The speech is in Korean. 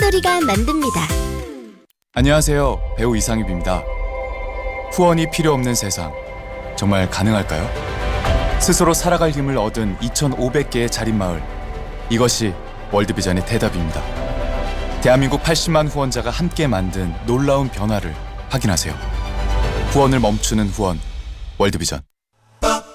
소리가 만듭니다. 안녕하세요. 배우 이상엽입니다. 후원이 필요 없는 세상, 정말 가능할까요? 스스로 살아갈 힘을 얻은 2,500개의 자립마을, 이것이 월드비전의 대답입니다. 대한민국 80만 후원자가 함께 만든 놀라운 변화를 확인하세요. 후원을 멈추는 후원, 월드비전.